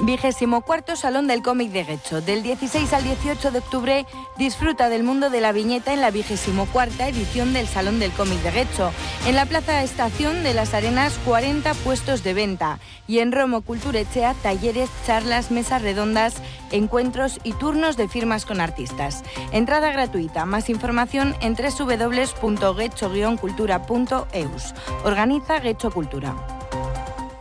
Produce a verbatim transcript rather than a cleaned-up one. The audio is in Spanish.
Vigésimo cuarto Salón del Cómic de Guecho. Del dieciséis al dieciocho de octubre disfruta del mundo de la viñeta en la vigésimo cuarta edición del Salón del Cómic de Guecho. En la Plaza Estación de las Arenas, cuarenta puestos de venta. Y en Romo Kulturechea, talleres, charlas, mesas redondas, encuentros y turnos de firmas con artistas. Entrada gratuita. Más información en doble u doble u doble u punto guecho guion cultura punto eus. Organiza Guecho Cultura.